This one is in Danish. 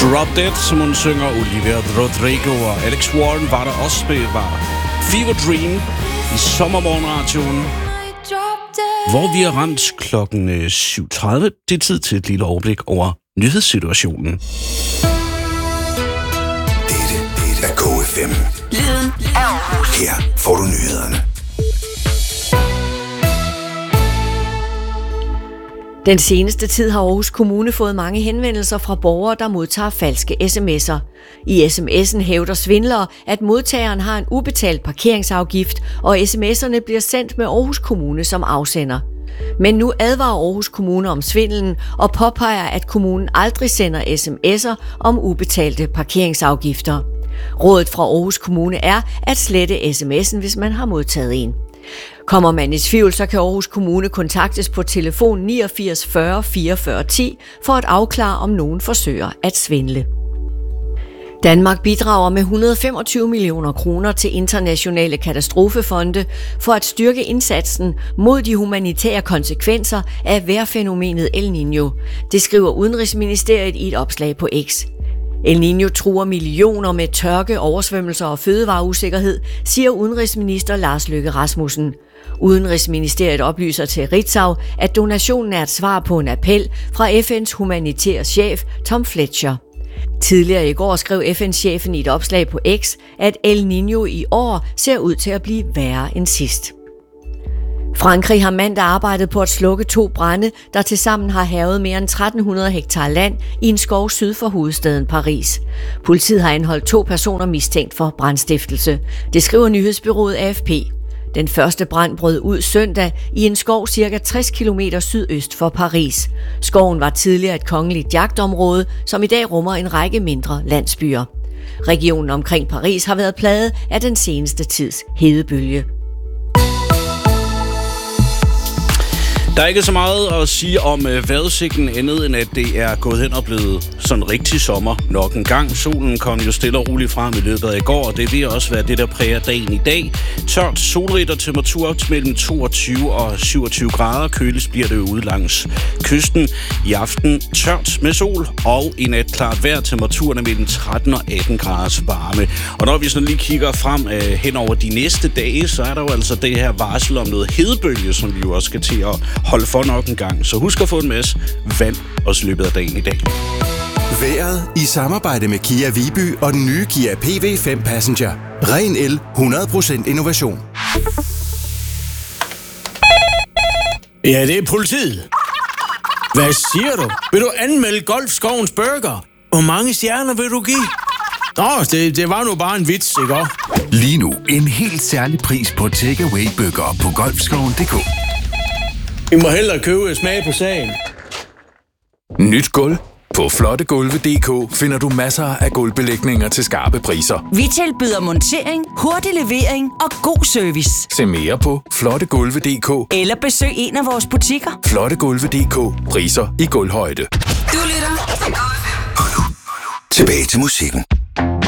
Drop Dead, som hun synger. Olivia Rodrigo og Alex Warren var der også med, var Fever Dream i sommermorgenradioen, hvor vi har ramt klokken 7:30. Det er tid til et lille overblik over nyhedssituationen. Dette er KFM. Lyden af Aarhus. Her får du nyhederne. Den seneste tid har Aarhus Kommune fået mange henvendelser fra borgere, der modtager falske sms'er. I sms'en hævder svindlere, at modtageren har en ubetalt parkeringsafgift, og sms'erne bliver sendt med Aarhus Kommune som afsender. Men nu advarer Aarhus Kommune om svindelen og påpeger, at kommunen aldrig sender sms'er om ubetalte parkeringsafgifter. Rådet fra Aarhus Kommune er at slette sms'en, hvis man har modtaget en. Kommer man i tvivl, så kan Aarhus Kommune kontaktes på telefon 89 40 44 10 for at afklare, om nogen forsøger at svindle. Danmark bidrager med 125 millioner kroner til internationale katastrofefonde for at styrke indsatsen mod de humanitære konsekvenser af vejrfænomenet El Niño. Det skriver Udenrigsministeriet i et opslag på X. El Niño truer millioner med tørke, oversvømmelser og fødevareusikkerhed, siger udenrigsminister Lars Løkke Rasmussen. Udenrigsministeriet oplyser til Ritzau, at donationen er et svar på en appel fra FN's humanitære chef Tom Fletcher. Tidligere i går skrev FN-chefen i et opslag på X, at El Niño i år ser ud til at blive værre end sidst. Frankrig har mandag arbejdet på at slukke 2 brande, der tilsammen har hærget mere end 1300 hektar land i en skov syd for hovedstaden Paris. Politiet har anholdt 2 personer mistænkt for brandstiftelse. Det skriver nyhedsbureauet AFP. Den første brand brød ud søndag i en skov cirka 60 km sydøst for Paris. Skoven var tidligere et kongeligt jagtområde, som i dag rummer en række mindre landsbyer. Regionen omkring Paris har været plaget af den seneste tids hedebølge. Der er ikke så meget at sige om vejrudsigten andet end at det er gået hen og blevet sådan rigtig sommer nok en gang. Solen kom jo stille og roligt frem i løbet af i går, og det vil også være det, der præger dagen i dag. Tørt, solrigt og temperatur mellem 22 og 27 grader. Køligst bliver det ude langs kysten. I aften tørt med sol og i nat klart vejr. Temperaturen er mellem 13 og 18 graders varme. Og når vi sådan lige kigger frem hen over de næste dage, så er der jo altså det her varsel om noget hedebølge, som vi jo også skal til at holde for nok en gang. Så husk at få en masse vand også løbet af dagen i dag. Vejret i samarbejde med Kia Viby og den nye Kia PV5 Passenger. Ren el, 100% innovation. Ja, det er politiet. Hvad siger du? Vil du anmelde Golfskovens Burger? Hvor mange stjerner vil du give? Nå, det var nu bare en vits, ikke også? Lige nu en helt særlig pris på takeaway-burger på golfskoven.dk. I må hellere købe smag på sagen. Nyt gulv. På flottegulve.dk finder du masser af gulvbelægninger til skarpe priser. Vi tilbyder montering, hurtig levering og god service. Se mere på flottegulve.dk Eller besøg en af vores butikker. Flottegulve.dk. Priser i gulvhøjde. Du lytter til KFM. Tilbage til musikken.